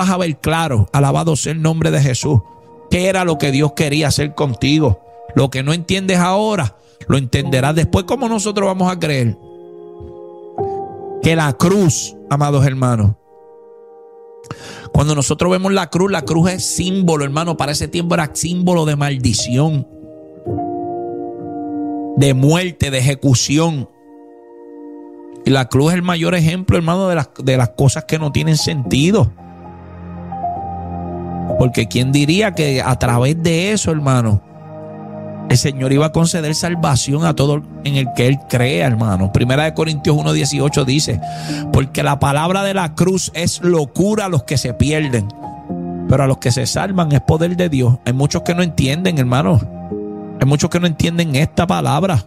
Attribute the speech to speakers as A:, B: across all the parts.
A: vas a ver claro, alabado sea el nombre de Jesús, qué era lo que Dios quería hacer contigo. Lo que no entiendes ahora, lo entenderás después. ¿Cómo nosotros vamos a creer que la cruz, amados hermanos, cuando nosotros vemos la cruz es símbolo, hermano? Para ese tiempo era símbolo de maldición, de muerte, de ejecución. Y la cruz es el mayor ejemplo, hermano, de las cosas que no tienen sentido. Porque quién diría que a través de eso, hermano, el Señor iba a conceder salvación a todo en el que Él crea, hermano. Primera de Corintios 1:18 dice: porque la palabra de la cruz es locura a los que se pierden, pero a los que se salvan es poder de Dios. Hay muchos que no entienden, hermano. Hay muchos que no entienden esta palabra.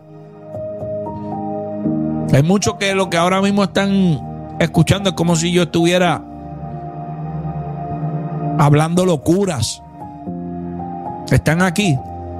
A: Hay muchos que lo que ahora mismo están escuchando es como si yo estuviera hablando locuras. Están aquí.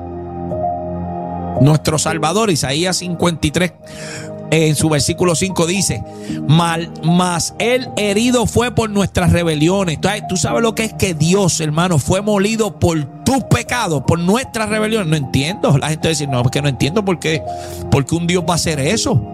A: Nuestro Salvador, Isaías 53, en su versículo 5 dice: mas él herido fue por nuestras rebeliones. Entonces, tú sabes lo que es que Dios, hermano, fue molido por tus pecados, por nuestras rebeliones. No entiendo. La gente dice: no, porque no entiendo por qué un Dios va a hacer eso.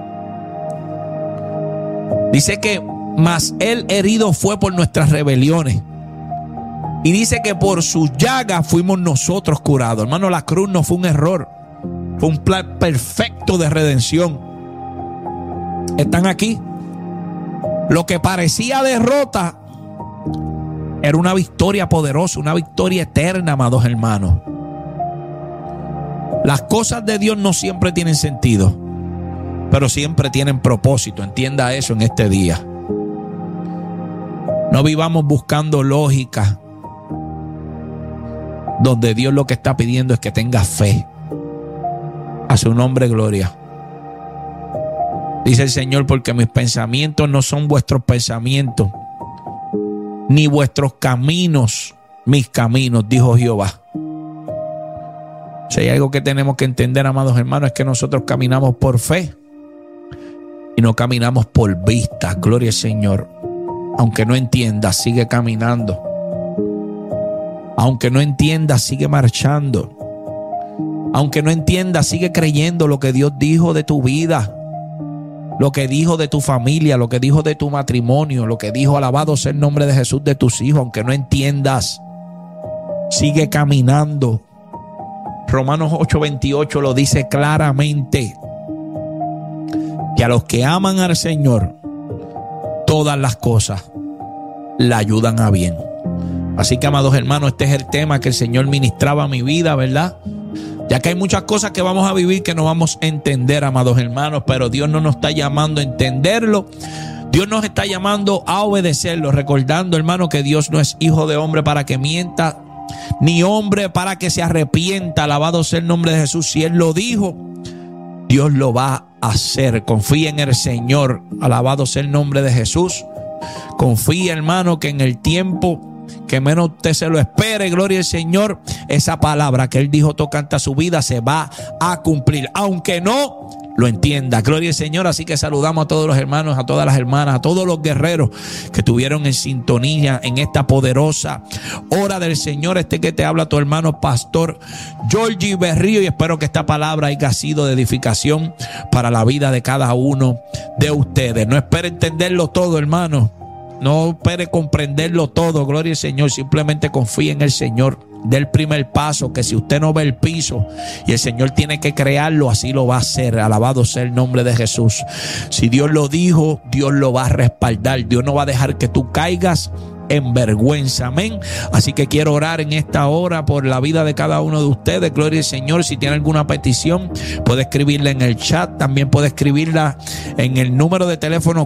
A: Dice que mas él herido fue por nuestras rebeliones. Y dice que por sus llagas fuimos nosotros curados. Hermano, la cruz no fue un error. Fue un plan perfecto de redención. Están aquí. Lo que parecía derrota era una victoria poderosa, una victoria eterna, amados hermanos. Las cosas de Dios no siempre tienen sentido, pero siempre tienen propósito. Entienda eso en este día. No vivamos buscando lógica, donde Dios lo que está pidiendo es que tengas fe. A su nombre, gloria. Dice el Señor: porque mis pensamientos no son vuestros pensamientos, ni vuestros caminos mis caminos, dijo Jehová. Si hay algo que tenemos que entender, amados hermanos, es que nosotros caminamos por fe y no caminamos por vista. Gloria al Señor. Aunque no entiendas, sigue caminando. Aunque no entiendas, sigue marchando. Aunque no entiendas, sigue creyendo lo que Dios dijo de tu vida, lo que dijo de tu familia, lo que dijo de tu matrimonio, lo que dijo, alabado sea el nombre de Jesús, de tus hijos. Aunque no entiendas, sigue caminando. Romanos 8:28 lo dice claramente, que a los que aman al Señor, todas las cosas le ayudan a bien. Así que, amados hermanos, este es el tema que el Señor ministraba a mi vida, ¿verdad? Ya que hay muchas cosas que vamos a vivir que no vamos a entender, amados hermanos, pero Dios no nos está llamando a entenderlo. Dios nos está llamando a obedecerlo, recordando, hermano, que Dios no es hijo de hombre para que mienta, ni hombre para que se arrepienta. Alabado sea el nombre de Jesús. Si Él lo dijo, Dios lo va a hacer. Confía en el Señor. Alabado sea el nombre de Jesús. Confía, hermano, que en el tiempo que menos usted se lo espere, gloria al Señor, esa palabra que Él dijo tocante a su vida se va a cumplir, aunque no lo entienda. Gloria al Señor. Así que saludamos a todos los hermanos, a todas las hermanas, a todos los guerreros que estuvieron en sintonía en esta poderosa hora del Señor. Este que te habla tu hermano pastor Georgie Berrío, y espero que esta palabra haya sido de edificación para la vida de cada uno de ustedes. No espere entenderlo todo, hermano. No espere comprenderlo todo, gloria al Señor. Simplemente confíe en el Señor. Dé el primer paso, que si usted no ve el piso y el Señor tiene que crearlo, así lo va a hacer. Alabado sea el nombre de Jesús. Si Dios lo dijo, Dios lo va a respaldar. Dios no va a dejar que tú caigas en vergüenza. Amén. Así que quiero orar en esta hora por la vida de cada uno de ustedes. Gloria al Señor. Si tiene alguna petición, puede escribirla en el chat. También puede escribirla en el número de teléfono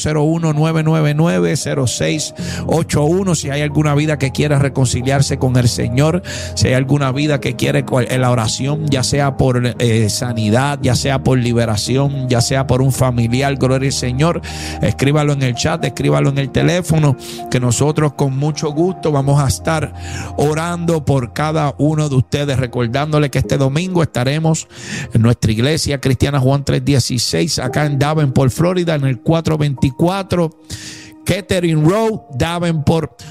A: 401-999-0681. Si hay alguna vida que quiera reconciliarse con el Señor, si hay alguna vida que quiere en la oración, ya sea por sanidad, ya sea por liberación, ya sea por un familiar, gloria al Señor, escríbalo en el chat, escríbalo en el teléfono, que nosotros con mucho gusto vamos a estar orando por cada uno de ustedes, recordándole que este domingo estaremos en nuestra iglesia cristiana Juan 3:16 acá en Davenport, Florida, en el 424 Kettering Road, Davenport,